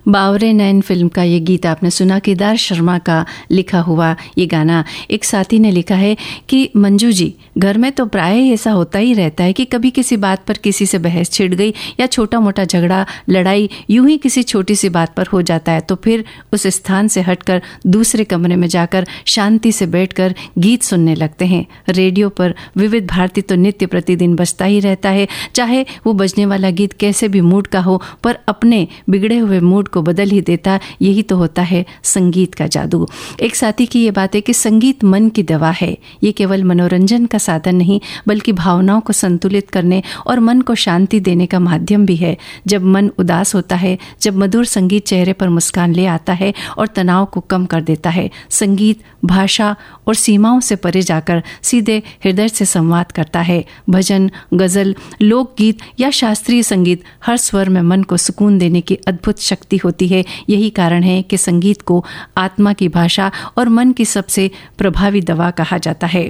बावरे नैन film का ये गीत आपने सुना, केदार शर्मा का लिखा हुआ ये गाना। एक साथी ने लिखा है कि मंजू जी, घर में तो प्राय ऐसा होता ही रहता है कि कभी किसी बात पर किसी से बहस छिड़ गई या छोटा मोटा झगड़ा लड़ाई यूं ही किसी छोटी सी बात पर हो जाता है, तो फिर उस स्थान से हटकर दूसरे कमरे में जाकर शांति से बैठकर गीत सुनने लगते हैं। रेडियो पर विविध भारती तो नित्य प्रतिदिन बजता ही रहता है, चाहे वो बजने वाला गीत कैसे भी मूड का हो, पर अपने बिगड़े हुए मूड को बदल ही देता। यही तो होता है संगीत का जादू। एक साथी की ये बात है कि संगीत मन की दवा है। ये केवल मनोरंजन का साधन नहीं, बल्कि भावनाओं को संतुलित करने और मन को शांति देने का माध्यम भी है। जब मन उदास होता है, जब मधुर संगीत चेहरे पर मुस्कान ले आता है और तनाव को कम कर देता है। संगीत भाषा और सीमाओं से परे जाकर सीधे हृदय से संवाद करता है। भजन, गजल, लोकगीत या शास्त्रीय संगीत, हर स्वर में मन को सुकून देने की अद्भुत शक्ति होती है। यही कारण है कि संगीत को आत्मा की भाषा और मन की सबसे प्रभावी दवा कहा जाता है।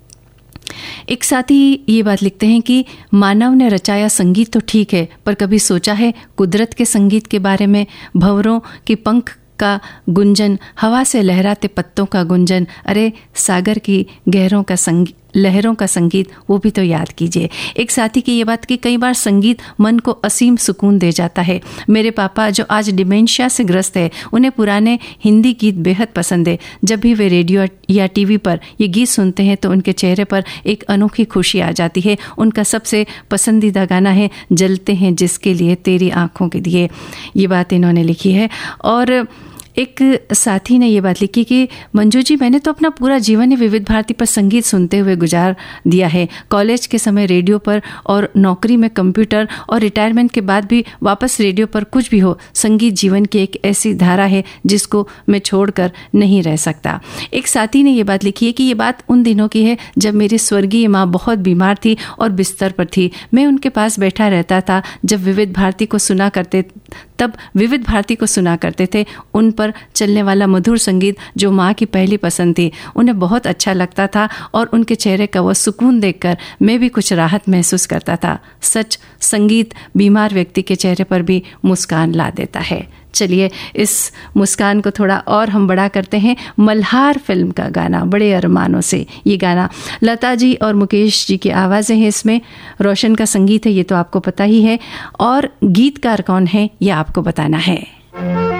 एक साथी ये बात लिखते हैं कि मानव ने रचाया संगीत तो ठीक है, पर कभी सोचा है कुदरत के संगीत के बारे में? भंवरों के पंख का गुंजन, हवा से लहराते पत्तों का गुंजन, अरे सागर की लहरों का संगीत, वो भी तो याद कीजिए। एक साथी की ये बात कि कई बार संगीत मन को असीम सुकून दे जाता है। मेरे पापा जो आज डिमेंशिया से ग्रस्त है, उन्हें पुराने हिंदी गीत बेहद पसंद है। जब भी वे रेडियो या टीवी पर ये गीत सुनते हैं तो उनके चेहरे पर एक अनोखी खुशी आ जाती है। उनका सबसे पसंदीदा गाना है जलते हैं जिसके लिए तेरी आंखों के दिए। ये बात इन्होंने लिखी है। और एक साथी ने ये बात लिखी कि मंजू जी, मैंने तो अपना पूरा जीवन ही विविध भारती पर संगीत सुनते हुए गुजार दिया है। कॉलेज के समय रेडियो पर और नौकरी में कंप्यूटर, और रिटायरमेंट के बाद भी वापस रेडियो पर। कुछ भी हो, संगीत जीवन की एक ऐसी धारा है जिसको मैं छोड़कर नहीं रह सकता। एक साथी ने ये बात लिखी है कि ये बात उन दिनों की है जब मेरी स्वर्गीय माँ बहुत बीमार थी और बिस्तर पर थी। मैं उनके पास बैठा रहता था तब विविध भारती को सुना करते थे। उन पर चलने वाला मधुर संगीत जो माँ की पहली पसंद थी, उन्हें बहुत अच्छा लगता था और उनके चेहरे का वो सुकून देखकर मैं भी कुछ राहत महसूस करता था। सच, संगीत बीमार व्यक्ति के चेहरे पर भी मुस्कान ला देता है। चलिए इस मुस्कान को थोड़ा और हम बड़ा करते हैं। मल्हार फिल्म का गाना, बड़े अरमानों से। ये गाना लता जी और मुकेश जी की आवाज़ें हैं इसमें। रोशन का संगीत है, ये तो आपको पता ही है। और गीतकार कौन है ये आपको बताना है।